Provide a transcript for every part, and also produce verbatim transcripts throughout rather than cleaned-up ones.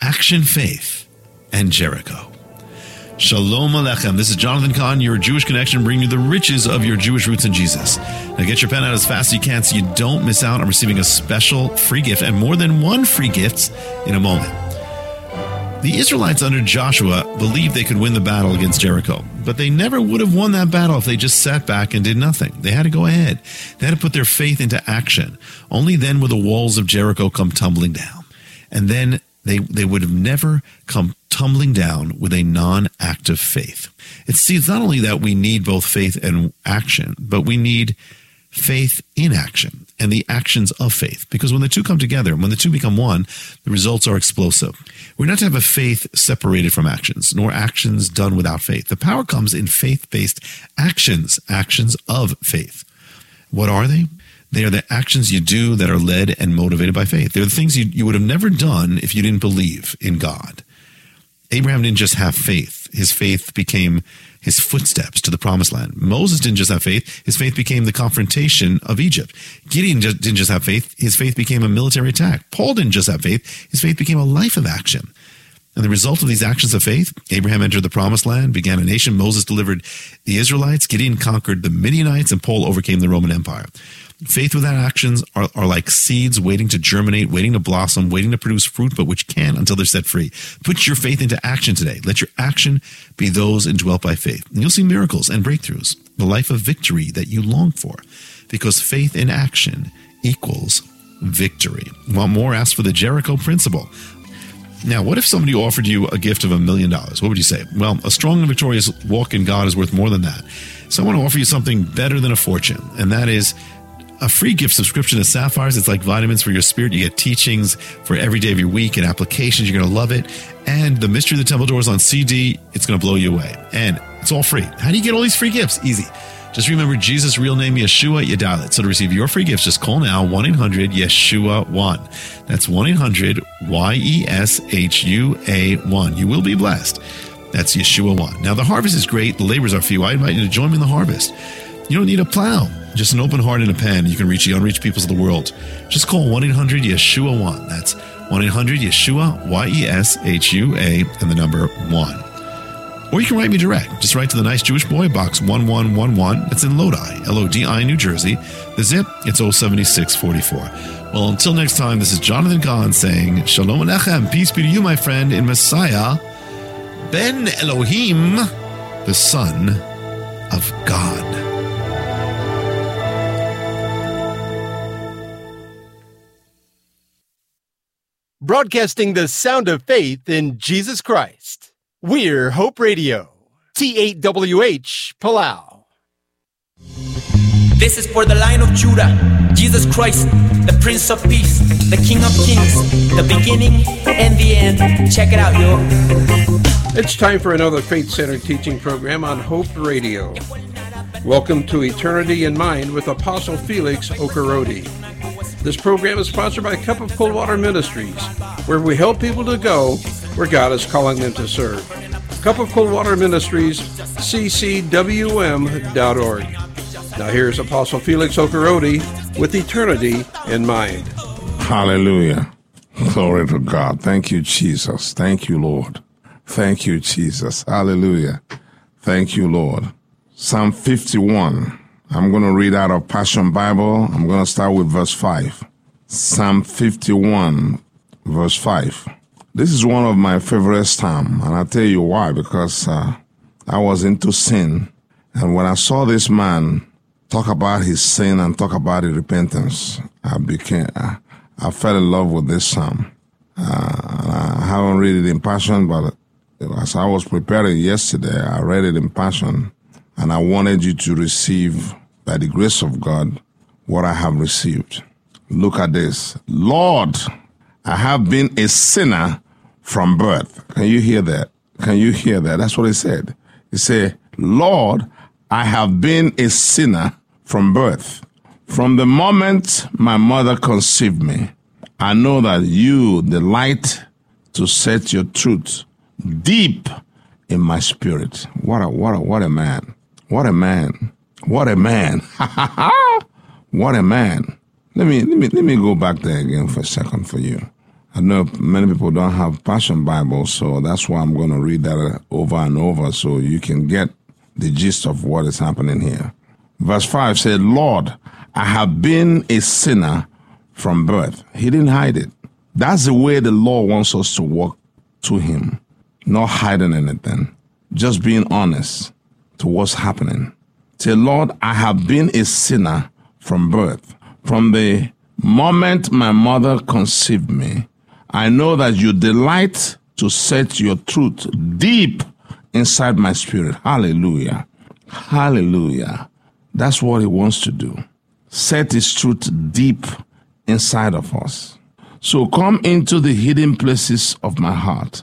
action faith, and Jericho. Shalom Aleichem. This is Jonathan Cahn, your Jewish connection, bringing you the riches of your Jewish roots in Jesus. Now get your pen out as fast as you can so you don't miss out on receiving a special free gift and more than one free gift in a moment. The Israelites under Joshua believed they could win the battle against Jericho, but they never would have won that battle if they just sat back and did nothing. They had to go ahead. They had to put their faith into action. Only then would the walls of Jericho come tumbling down. And then they, they would have never come tumbling down with a non-active faith. It seems not only that we need both faith and action, but we need faith in action and the actions of faith. Because when the two come together, when the two become one, the results are explosive. We're not to have a faith separated from actions, nor actions done without faith. The power comes in faith-based actions, actions of faith. What are they? They are the actions you do that are led and motivated by faith. They're the things you, you would have never done if you didn't believe in God. Abraham didn't just have faith. His faith became his footsteps to the promised land. Moses didn't just have faith. His faith became the confrontation of Egypt. Gideon just, didn't just have faith. His faith became a military attack. Paul didn't just have faith. His faith became a life of action. And the result of these actions of faith, Abraham entered the promised land, began a nation. Moses delivered the Israelites. Gideon conquered the Midianites, and Paul overcame the Roman Empire. Faith without actions are, are like seeds waiting to germinate, waiting to blossom, waiting to produce fruit, but which can't until they're set free. Put your faith into action today. Let your action be those indwelt by faith. And you'll see miracles and breakthroughs, the life of victory that you long for, because faith in action equals victory. Want more? Ask for the Jericho principle. Now, what if somebody offered you a gift of a million dollars? What would you say? Well, a strong and victorious walk in God is worth more than that. So I want to offer you something better than a fortune, and that is a free gift subscription to Sapphires. It's like vitamins for your spirit. You get teachings for every day of your week and applications. You're going to love it. And the Mystery of the Temple Doors on C D, it's going to blow you away. And it's all free. How do you get all these free gifts? Easy. Just remember Jesus' real name, Yeshua. You dial it. So to receive your free gifts, just call now, one eight hundred Yeshua one. That's one eight hundred Y E S H U A one. You will be blessed. That's Yeshua one. Now, the harvest is great. The labors are few. I invite you to join me in the harvest. You don't need a plow. Just an open heart and a pen. You can reach the unreached peoples of the world. Just call one eight hundred Yeshua one. That's one eight hundred Yeshua, Y E S H U A, and the number one. Or you can write me direct. Just write to the Nice Jewish Boy, Box one one one one. It's in Lodi, L O D I, New Jersey. The zip, it's oh seven six four four. Well, until next time, this is Jonathan Cahn saying, Shalom Aleichem, peace be to you, my friend, in Messiah, Ben Elohim, the Son of God. Broadcasting the sound of faith in Jesus Christ. We're Hope Radio, T eight W H, Palau. This is for the Lion of Judah, Jesus Christ, the Prince of Peace, the King of Kings, the beginning and the end. Check it out, yo. It's time for another faith-centered teaching program on Hope Radio. Welcome to Eternity in Mind with Apostle Felix Okorody. This program is sponsored by Cup of Cold Water Ministries, where we help people to go where God is calling them to serve. Cup of Cold Water Ministries, C C W M dot org. Now here's Apostle Felix Okorody with Eternity in Mind. Hallelujah. Glory to God. Thank you, Jesus. Thank you, Lord. Thank you, Jesus. Hallelujah. Thank you, Lord. Psalm fifty-one. I'm going to read out of Passion Bible. I'm going to start with verse five. Psalm fifty-one, verse five. This is one of my favorite psalms, and I'll tell you why, because uh, I was into sin, and when I saw this man talk about his sin and talk about his repentance, I became, uh, I fell in love with this psalm. Uh, I haven't read it in Passion, but as I was preparing yesterday, I read it in Passion, and I wanted you to receive, by the grace of God, what I have received. Look at this. Lord, I have been a sinner from birth. Can you hear that? Can you hear that? That's what he said. He said, Lord, I have been a sinner from birth. From the moment my mother conceived me, I know that you delight to set your truth deep in my spirit. What a, what a, what a man. What a man. What a man. What a man. Let me, let me, let me go back there again for a second for you. I know many people don't have Passion Bible, so that's why I'm going to read that over and over so you can get the gist of what is happening here. Verse five said, Lord, I have been a sinner from birth. He didn't hide it. That's the way the Lord wants us to walk to him, not hiding anything, just being honest to what's happening. Say, Lord, I have been a sinner from birth. From the moment my mother conceived me, I know that you delight to set your truth deep inside my spirit. Hallelujah. Hallelujah. That's what he wants to do. Set his truth deep inside of us. So come into the hidden places of my heart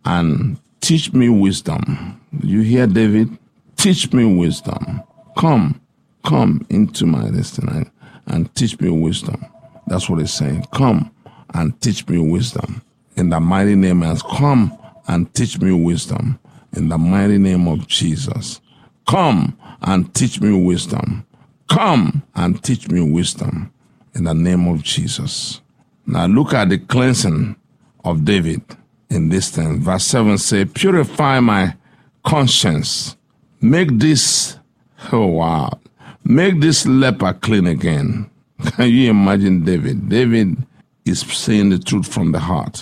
and teach me wisdom. You hear, David? Teach me wisdom. Come, come into my destiny and teach me wisdom. That's what he's saying. Come and teach me wisdom. In the mighty name of come and teach me wisdom. In the mighty name of Jesus. Come and teach me wisdom. Come and teach me wisdom. In the name of Jesus. Now look at the cleansing of David in this thing. Verse seven says, purify my conscience. Make this, oh wow, make this leper clean again. Can you imagine David? David is saying the truth from the heart.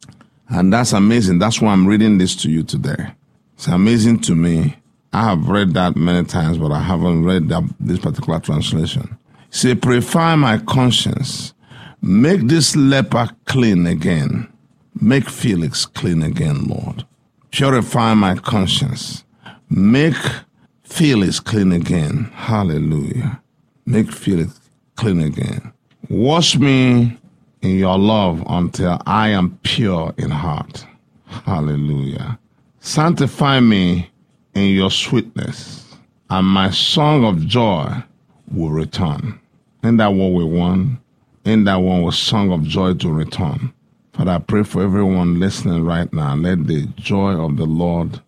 And that's amazing. That's why I'm reading this to you today. It's amazing to me. I have read that many times, but I haven't read that, this particular translation. Say, purify my conscience. Make this leper clean again. Make Felix clean again, Lord. Purify my conscience. Make Felix clean again. Hallelujah. Make Felix clean again. Wash me in your love until I am pure in heart. Hallelujah. Sanctify me in your sweetness, and my song of joy will return. Ain't that what we want? Ain't that one with song of joy to return? Father, I pray for everyone listening right now. Let the joy of the Lord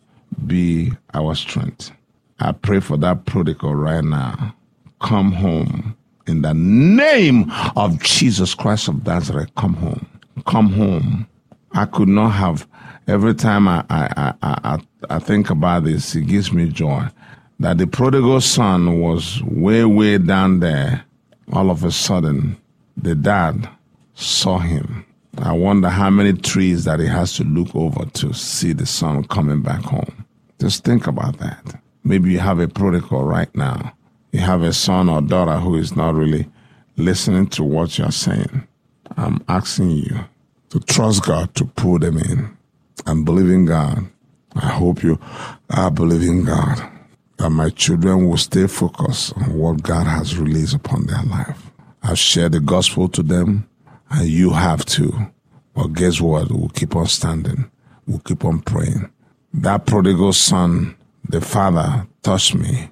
be our strength. I pray for that prodigal right now. Come home. In the name of Jesus Christ of Nazareth, come home. Come home. I could not have, every time I, I, I, I, I think about this, it gives me joy. That the prodigal son was way, way down there. All of a sudden, the dad saw him. I wonder how many trees that he has to look over to see the son coming back home. Just think about that. Maybe you have a prodigal right now. You have a son or daughter who is not really listening to what you're saying. I'm asking you to trust God to pull them in and believe in God. I hope you are believing God that my children will stay focused on what God has released upon their life. I've shared the gospel to them, and you have too. But guess what? We'll keep on standing. We'll keep on praying. That prodigal son, the father, touched me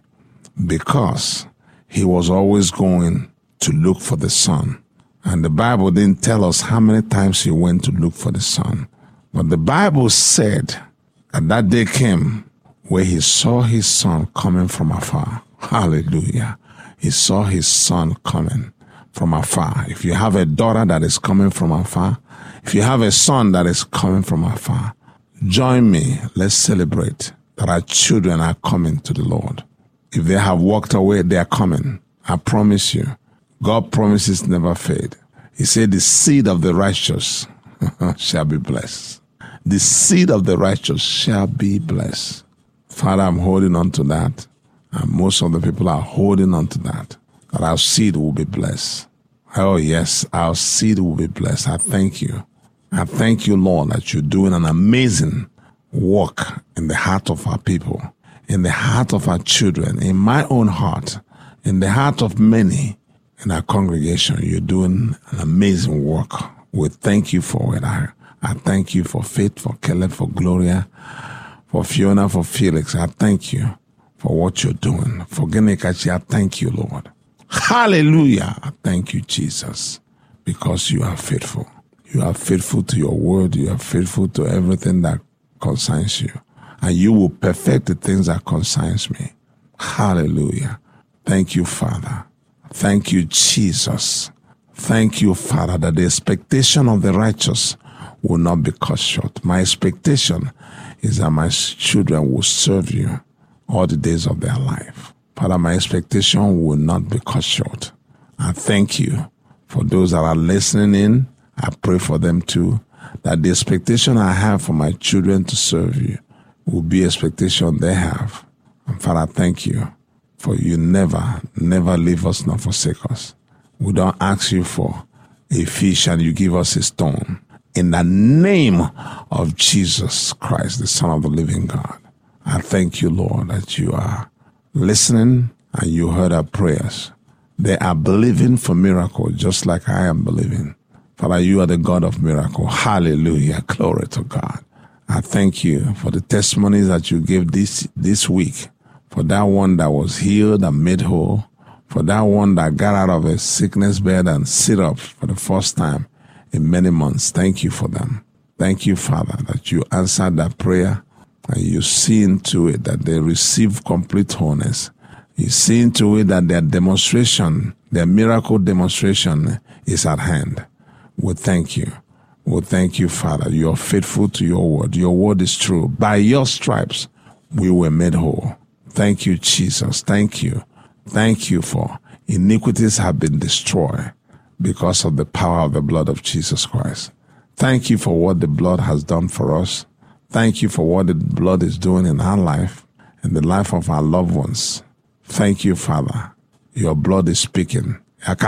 because he was always going to look for the son. And the Bible didn't tell us how many times he went to look for the son. But the Bible said that that day came where he saw his son coming from afar. Hallelujah. He saw his son coming from afar. If you have a daughter that is coming from afar, if you have a son that is coming from afar, join me. Let's celebrate that our children are coming to the Lord. If they have walked away, they are coming. I promise you. God promises never fade. He said the seed of the righteous shall be blessed. The seed of the righteous shall be blessed. Father, I'm holding on to that. And most of the people are holding on to that. That our seed will be blessed. Oh yes, our seed will be blessed. I thank you. I thank you, Lord, that you're doing an amazing work in the heart of our people, in the heart of our children, in my own heart, in the heart of many in our congregation. You're doing an amazing work. We thank you for it. I, I thank you for Faith, for Caleb, for Gloria, for Fiona, for Felix. I thank you for what you're doing. For Genekachi, I thank you, Lord. Hallelujah. I thank you, Jesus, because you are faithful. You are faithful to your word. You are faithful to everything that concerns you. And you will perfect the things that concerns me. Hallelujah. Thank you, Father. Thank you, Jesus. Thank you, Father, that the expectation of the righteous will not be cut short. My expectation is that my children will serve you all the days of their life. Father, my expectation will not be cut short. I thank you for those that are listening in. I pray for them too, that the expectation I have for my children to serve you will be expectation they have. And Father, thank you for you never, never leave us nor forsake us. We don't ask you for a fish and you give us a stone. In the name of Jesus Christ, the Son of the living God, I thank you, Lord, that you are listening and you heard our prayers. They are believing for miracle, just like I am believing. Father, you are the God of miracle. Hallelujah. Glory to God. I thank you for the testimonies that you gave this, this week, for that one that was healed and made whole, for that one that got out of a sickness bed and sit up for the first time in many months. Thank you for them. Thank you, Father, that you answered that prayer and you see into it that they receive complete wholeness. You see into it that their demonstration, their miracle demonstration is at hand. We thank you. We thank you, Father. You are faithful to your word. Your word is true. By your stripes, we were made whole. Thank you, Jesus. Thank you. Thank you for iniquities have been destroyed because of the power of the blood of Jesus Christ. Thank you for what the blood has done for us. Thank you for what the blood is doing in our life and the life of our loved ones. Thank you, Father. Your blood is speaking.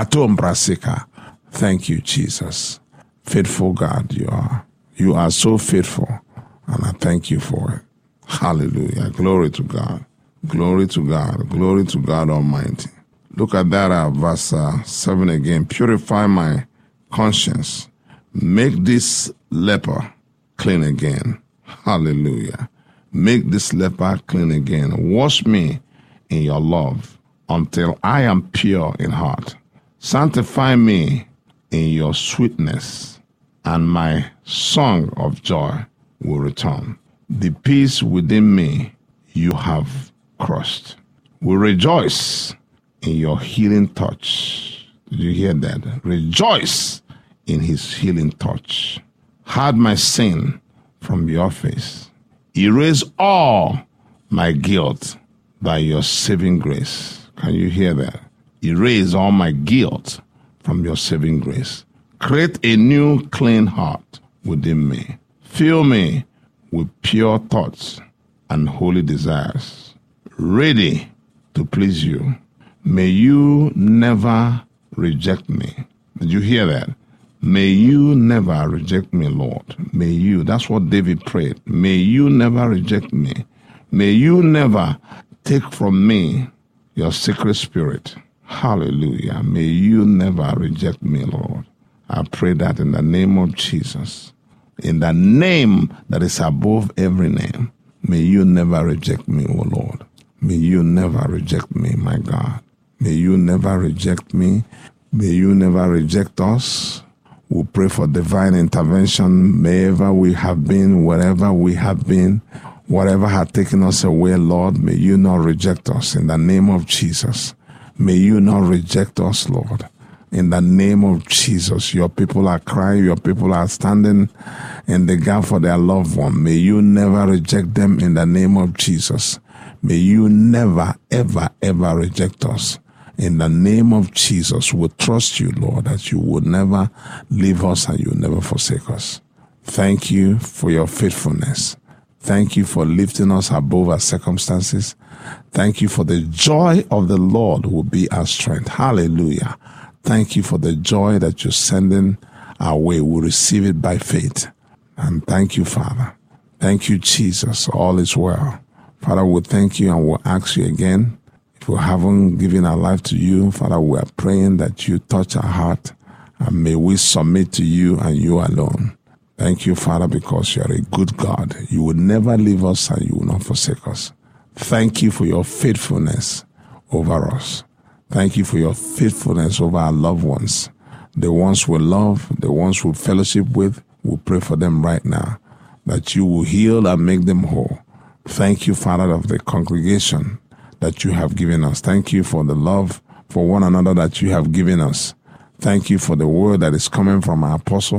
Thank you, Jesus. Faithful God you are. You are so faithful, and I thank you for it. Hallelujah. Glory to God. Glory to God. Glory to God Almighty. Look at that uh, verse uh, seven again. Purify my conscience. Make this leper clean again. Hallelujah. Make this leper clean again. Wash me in your love until I am pure in heart. Sanctify me in your sweetness, and my song of joy will return. The peace within me you have crushed. We rejoice in your healing touch. Did you hear that? Rejoice in his healing touch. Hide my sin from your face. Erase all my guilt by your saving grace. Can you hear that? Erase all my guilt from your saving grace. Create a new clean heart within me. Fill me with pure thoughts and holy desires, ready to please you. May you never reject me. Did you hear that? May you never reject me, Lord. May you. That's what David prayed. May you never reject me. May you never take from me your sacred spirit. Hallelujah. May you never reject me, Lord. I pray that in the name of Jesus, in the name that is above every name, may you never reject me, O Lord. May you never reject me, my God. May you never reject me. May you never reject us. We pray for divine intervention, wherever we have been, wherever we have been, whatever had taken us away, Lord, may you not reject us in the name of Jesus. May you not reject us, Lord. In the name of Jesus, your people are crying, your people are standing in the gap for their loved one. May you never reject them in the name of Jesus. May you never, ever, ever reject us. In the name of Jesus, we trust you, Lord, that you will never leave us and you will never forsake us. Thank you for your faithfulness. Thank you for lifting us above our circumstances. Thank you for the joy of the Lord will be our strength. Hallelujah. Thank you for the joy that you're sending our way. We'll receive it by faith. And thank you, Father. Thank you, Jesus. All is well. Father, we thank you and we'll ask you again. If we haven't given our life to you, Father, we are praying that you touch our heart and may we submit to you and you alone. Thank you, Father, because you are a good God. You will never leave us and you will not forsake us. Thank you for your faithfulness over us. Thank you for your faithfulness over our loved ones. The ones we love, the ones we fellowship with, we pray for them right now, that you will heal and make them whole. Thank you, Father, of the congregation that you have given us. Thank you for the love for one another that you have given us. Thank you for the word that is coming from our apostle.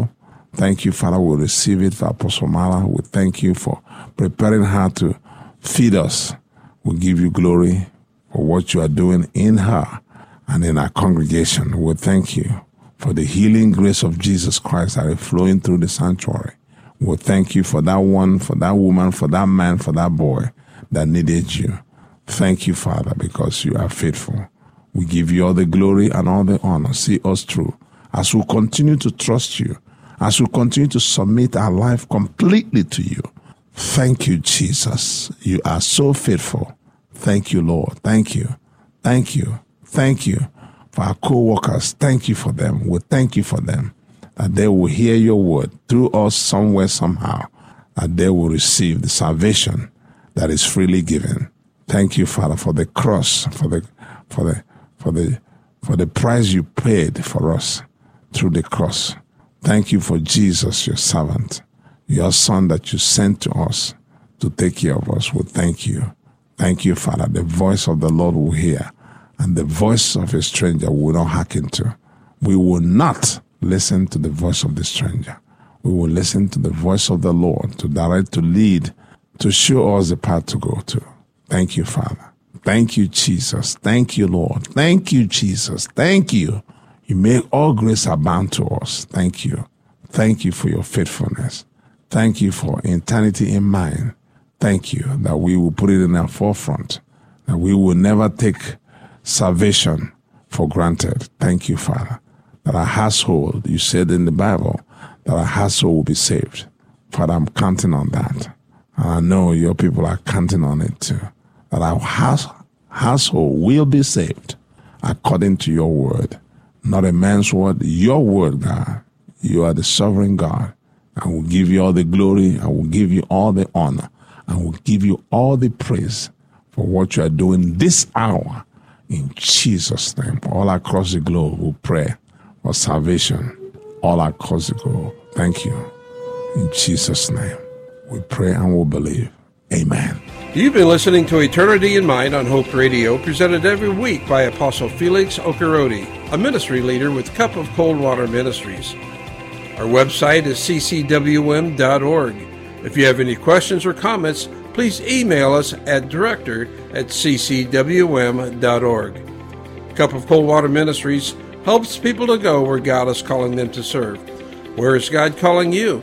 Thank you, Father. We'll receive it for Apostle Mala. We thank you for preparing her to feed us. We give you glory for what you are doing in her and in our congregation. We thank you for the healing grace of Jesus Christ that is flowing through the sanctuary. We thank you for that one, for that woman, for that man, for that boy that needed you. Thank you, Father, because you are faithful. We give you all the glory and all the honor. See us through as we continue to trust you, as we continue to submit our life completely to you. Thank you, Jesus. You are so faithful. Thank you, Lord. Thank you. Thank you. Thank you for our co-workers. Thank you for them. We thank you for them, that they will hear your word through us somewhere, somehow, that they will receive the salvation that is freely given. Thank you, Father, for the cross, for the, for the, for the, for the price you paid for us through the cross. Thank you for Jesus, your servant, your son that you sent to us to take care of us. We thank you. Thank you, Father. The voice of the Lord will hear, and the voice of a stranger will not hearken to. We will not listen to the voice of the stranger. We will listen to the voice of the Lord to direct, to lead, to show us the path to go to. Thank you, Father. Thank you, Jesus. Thank you, Lord. Thank you, Jesus. Thank you. You make all grace abound to us. Thank you. Thank you for your faithfulness. Thank you for eternity in mind. Thank you that we will put it in our forefront, that we will never take salvation for granted. Thank you, Father, that our household, you said in the Bible, that our household will be saved. Father, I'm counting on that. And I know your people are counting on it too, that our house, household will be saved according to your word. Not a man's word, your word, God. You are the sovereign God. I will give you all the glory. I will give you all the honor. I will give you all the praise for what you are doing this hour. In Jesus' name, all across the globe, we pray for salvation. All across the globe. Thank you. In Jesus' name, we pray and we believe. Amen. You've been listening to Eternity in Mind on Hope Radio, presented every week by Apostle Felix Okerode, a ministry leader with Cup of Cold Water Ministries. Our website is c c w m dot org. If you have any questions or comments, please email us at director at c c w m dot org. Cup of Cold Water Ministries helps people to go where God is calling them to serve. Where is God calling you?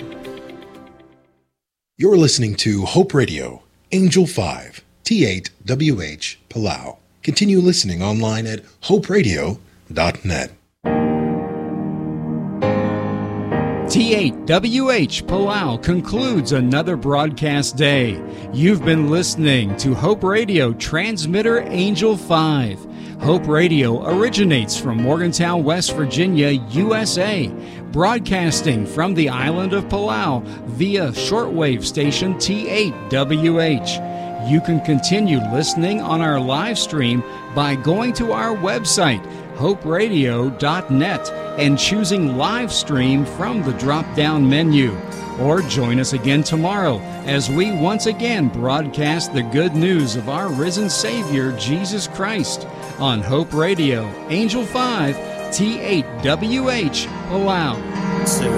You're listening to Hope Radio, Angel five, T eight W H, Palau. Continue listening online at hope radio dot net. T eight W H Palau concludes another broadcast day. You've been listening to Hope Radio Transmitter Angel five. Hope Radio originates from Morgantown, West Virginia, U S A, broadcasting from the island of Palau via shortwave station T eight W H. You can continue listening on our live stream by going to our website, hope radio dot net, and choosing live stream from the drop-down menu. Or join us again tomorrow as we once again broadcast the good news of our risen Savior, Jesus Christ, on Hope Radio, Angel five, T eight W H, Palau.